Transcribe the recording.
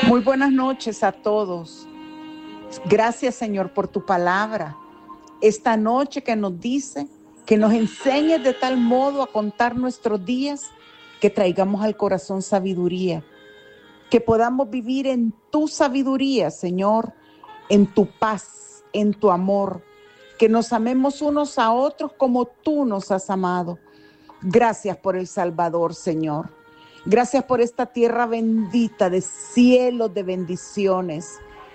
Muy buenas noches a todos. Gracias, Señor, por tu palabra. Esta noche que nos dice que nos enseñes de tal modo a contar nuestros días que traigamos al corazón sabiduría, que podamos vivir en tu sabiduría, Señor, en tu paz, en tu amor, que nos amemos unos a otros como tú nos has amado. Gracias por el Salvador, Señor. Gracias por esta tierra bendita de cielos de bendiciones.